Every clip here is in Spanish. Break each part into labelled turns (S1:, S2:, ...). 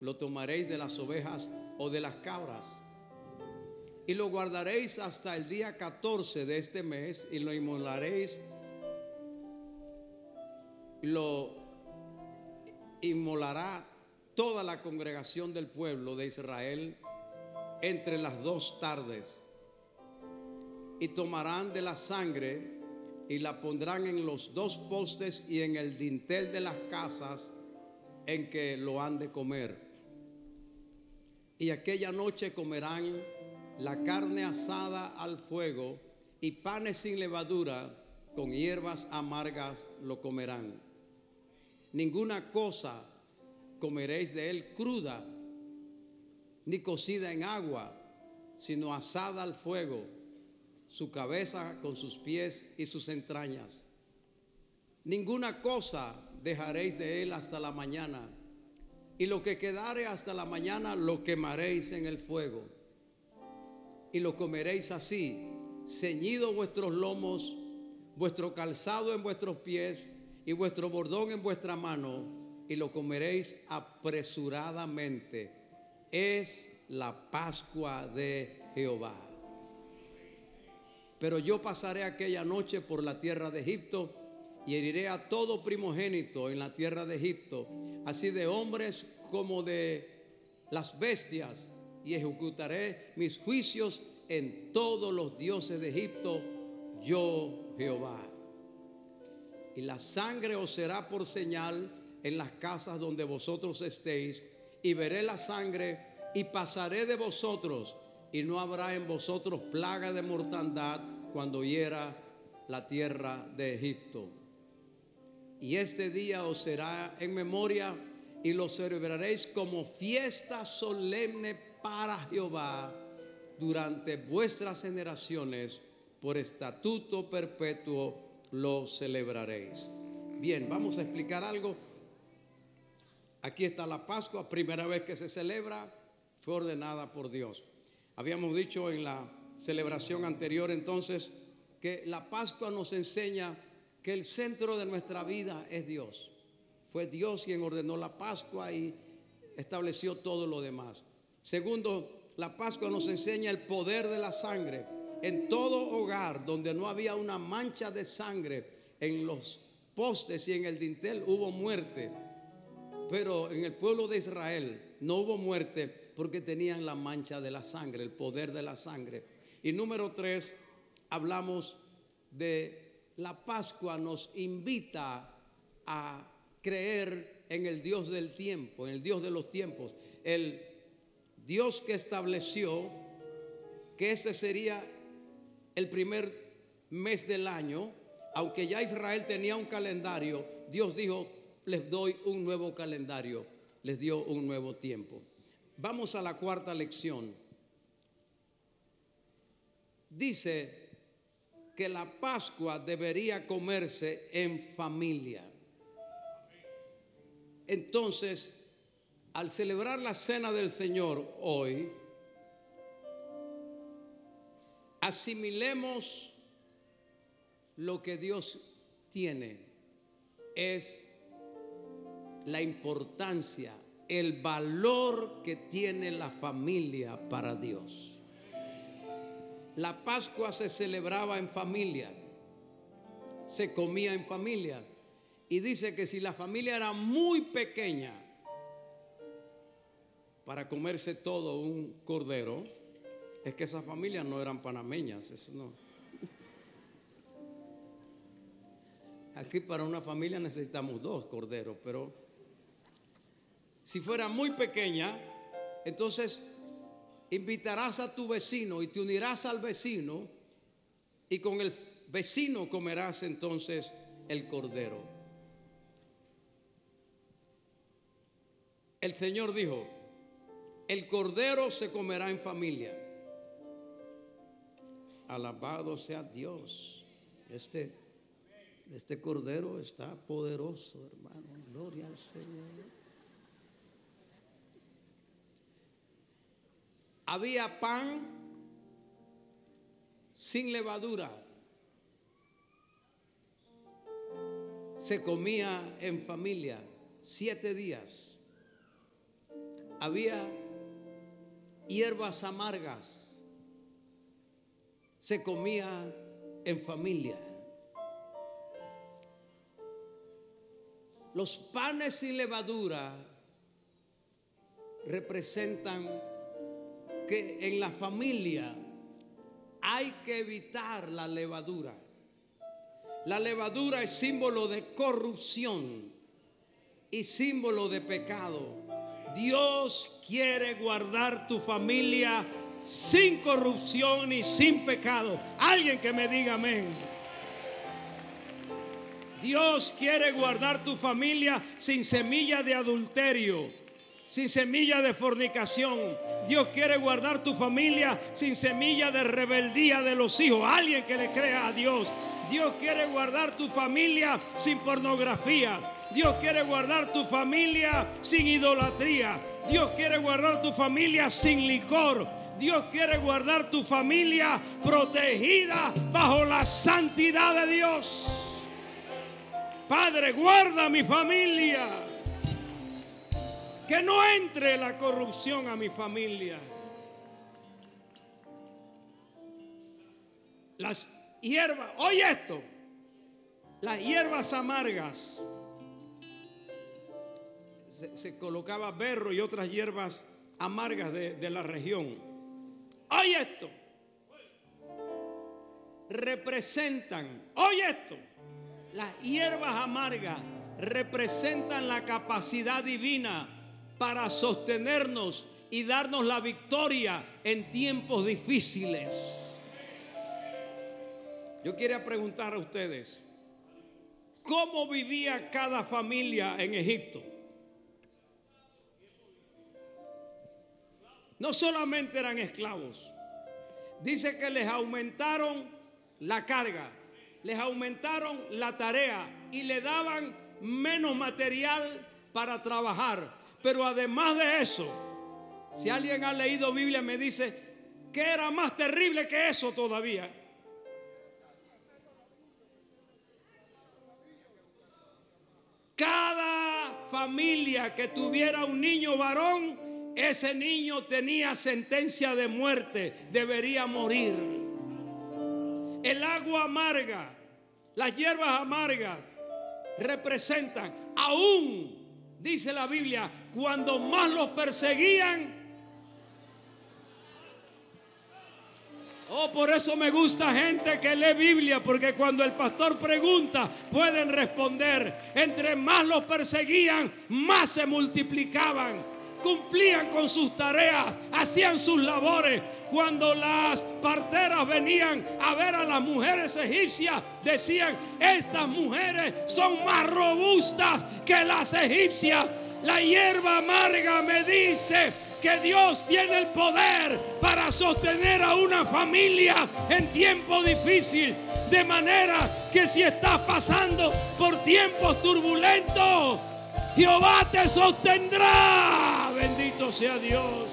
S1: lo tomaréis de las ovejas o de las cabras, y lo guardaréis hasta el día 14 de este mes, y lo inmolaréis. Lo inmolará toda la congregación del pueblo de Israel entre las 2 tardes, y tomarán de la sangre y la pondrán en los 2 postes y en el dintel de las casas en que lo han de comer. Y aquella noche comerán la carne asada al fuego, y panes sin levadura con hierbas amargas lo comerán. Ninguna cosa comeréis de él cruda, ni cocida en agua, sino asada al fuego, su cabeza con sus pies y sus entrañas. Ninguna cosa dejaréis de él hasta la mañana, y lo que quedare hasta la mañana lo quemaréis en el fuego. Y lo comeréis así, ceñidos vuestros lomos, vuestro calzado en vuestros pies y vuestro bordón en vuestra mano, y lo comeréis apresuradamente. Es la Pascua de Jehová. Pero yo pasaré aquella noche por la tierra de Egipto, y heriré a todo primogénito en la tierra de Egipto, así de hombres como de las bestias, y ejecutaré mis juicios en todos los dioses de Egipto, yo Jehová. Y la sangre os será por señal en las casas donde vosotros estéis, y veré la sangre y pasaré de vosotros, y no habrá en vosotros plaga de mortandad cuando hiera la tierra de Egipto. Y este día os será en memoria, y lo celebraréis como fiesta solemne para Jehová durante vuestras generaciones, por estatuto perpetuo lo celebraréis. Bien, vamos a explicar algo. Aquí está la Pascua, primera vez que se celebra, fue ordenada por Dios. Habíamos dicho en la celebración anterior entonces que la Pascua nos enseña que el centro de nuestra vida es Dios. Fue Dios quien ordenó la Pascua y estableció todo lo demás. Segundo, la Pascua nos enseña el poder de la sangre. En todo hogar donde no había una mancha de sangre, en los postes y en el dintel hubo muerte. Pero en el pueblo de Israel no hubo muerte porque tenían la mancha de la sangre, el poder de la sangre. Y número 3, hablamos de la Pascua, nos invita a creer en el Dios del tiempo, en el Dios de los tiempos, el Dios que estableció que este sería el primer mes del año. Aunque ya Israel tenía un calendario, Dios dijo: les doy un nuevo calendario, les dio un nuevo tiempo. Vamos a la cuarta lección. Dice que la Pascua debería comerse en familia. Entonces, al celebrar la cena del Señor hoy, asimilemos lo que Dios tiene, es la importancia, el valor que tiene la familia para Dios. La Pascua se celebraba en familia, se comía en familia, y dice que si la familia era muy pequeña para comerse todo un cordero, es que esas familias no eran panameñas, eso no. Aquí para una familia necesitamos 2 corderos, pero si fuera muy pequeña, entonces invitarás a tu vecino y te unirás al vecino, y con el vecino comerás entonces el cordero. El Señor dijo: el cordero se comerá en familia. Alabado sea Dios. Este cordero está poderoso, hermano. Gloria al Señor. Había pan sin levadura. Se comía en familia 7 días. había hierbas amargas. Se comía en familia. Los panes sin levadura representan que en la familia hay que evitar la levadura. La levadura es símbolo de corrupción y símbolo de pecado. Dios quiere guardar tu familia sin corrupción y sin pecado. Alguien que me diga amén. Dios quiere guardar tu familia sin semilla de adulterio, sin semilla de fornicación. Dios quiere guardar tu familia sin semilla de rebeldía de los hijos. Alguien que le crea a Dios. Dios quiere guardar tu familia sin pornografía. Dios quiere guardar tu familia sin idolatría. Dios quiere guardar tu familia sin licor. Dios quiere guardar tu familia protegida bajo la santidad de Dios. Padre, guarda mi familia. Que no entre la corrupción a mi familia. Las hierbas, oye esto, las hierbas amargas. Se colocaba berro y otras hierbas amargas de la región. Oye esto, representan, oye esto, las hierbas amargas representan la capacidad divina para sostenernos y darnos la victoria en tiempos difíciles. Yo quería preguntar a ustedes, ¿cómo vivía cada familia en Egipto? No solamente eran esclavos. Dice que les aumentaron la carga, les aumentaron la tarea y le daban menos material para trabajar. Pero además de eso, si alguien ha leído Biblia, me dice que era más terrible que eso todavía. Cada familia que tuviera un niño varón, ese niño tenía sentencia de muerte, debería morir. El agua amarga, las hierbas amargas representan, aún dice la Biblia, cuando más los perseguían. Oh, por eso me gusta gente que lee Biblia, porque cuando el pastor pregunta, pueden responder. Entre más los perseguían, más se multiplicaban. Cumplían con sus tareas, hacían sus labores. Cuando las parteras venían a ver a las mujeres egipcias, decían, estas mujeres son más robustas que las egipcias. La hierba amarga me dice que Dios tiene el poder para sostener a una familia en tiempo difícil. De manera que si estás pasando por tiempos turbulentos, Jehová te sostendrá. Bendito sea Dios.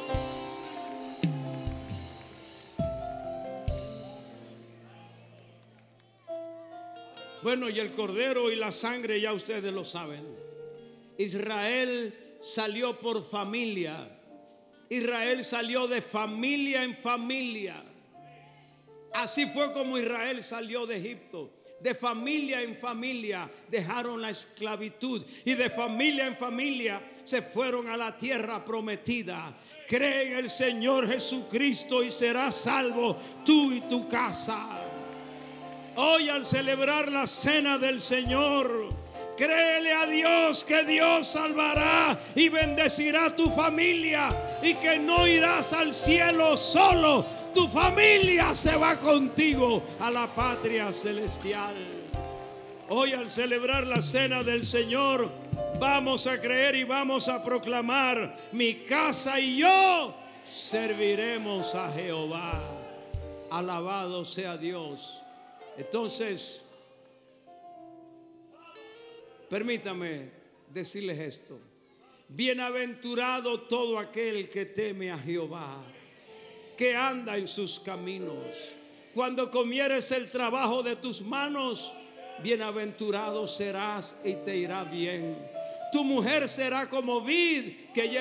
S1: Bueno, y el cordero y la sangre ya ustedes lo saben. Israel salió por familia. Israel salió de familia en familia. Así fue como Israel salió de Egipto. De familia en familia dejaron la esclavitud y de familia en familia se fueron a la tierra prometida. Cree en el Señor Jesucristo y serás salvo tú y tu casa. Hoy, al celebrar la cena del Señor, créele a Dios que Dios salvará y bendecirá tu familia y que no irás al cielo solo. Tu familia se va contigo a la patria celestial. Hoy, al celebrar la cena del Señor, vamos a creer y vamos a proclamar: mi casa y yo serviremos a Jehová. Alabado sea Dios. Entonces, permítame decirles esto: bienaventurado todo aquel que teme a Jehová, que anda en sus caminos. Cuando comieres el trabajo de tus manos, bienaventurado serás y te irá bien. Tu mujer será como vid que lleva